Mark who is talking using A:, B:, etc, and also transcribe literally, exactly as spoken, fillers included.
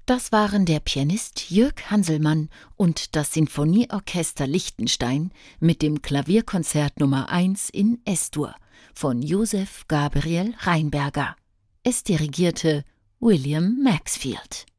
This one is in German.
A: Das waren der Pianist Jörg Hanselmann und das Sinfonieorchester Liechtenstein mit dem Klavierkonzert Nummer eins in Es-Dur von Joseph Gabriel Rheinberger. Es dirigierte William Maxfield.